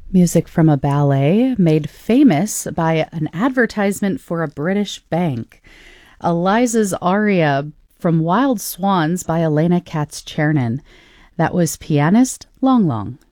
Music from a ballet made famous by an advertisement for a British bank. Eliza's aria from Wild Swans by Elena Katz-Chernin. That was pianist Long Long.